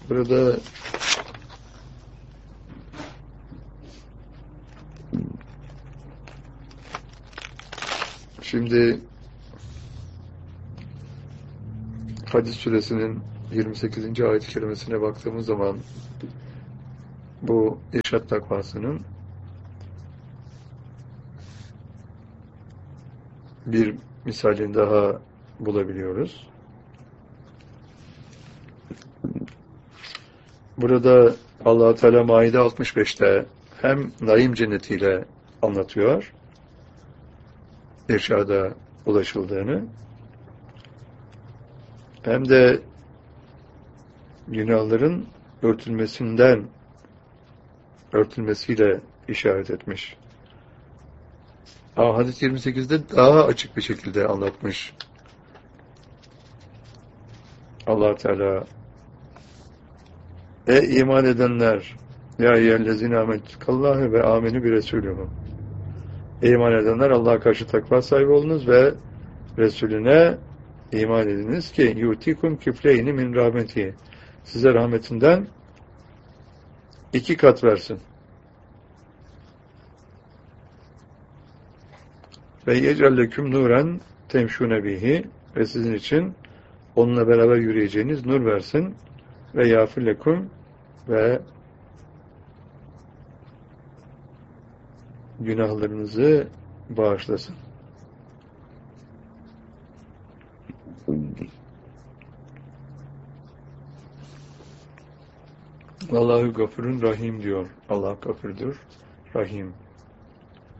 Burada şimdi Hadid suresinin 28. ayet-i kerimesine baktığımız zaman bu irşad takvasının bir misalini daha bulabiliyoruz. Burada Allah-u Teala Maide 65'te hem naim cennetiyle anlatıyor, irşada ulaşıldığını, hem de günahların örtülmesiyle işaret etmiş. Hadis 28'de daha açık bir şekilde anlatmış. Allah Teala, ey iman edenler, ya eyyühellezine amenü'llâhi ve âmenü bi resûlühü. Ey iman edenler, Allah'a karşı takva sahibi olunuz ve Resulüne iman ediniz ki yutikum kifleyni min rahmeti. Size rahmetinden 2 kat versin. Ve yec'alleküm nuren temşûne bihi, ve sizin için onunla beraber yürüyeceğiniz nur versin. Ve yâfirlekum, ve günahlarınızı bağışlasın. Allahu gafurun rahim diyor. Allah gafurdur, rahim.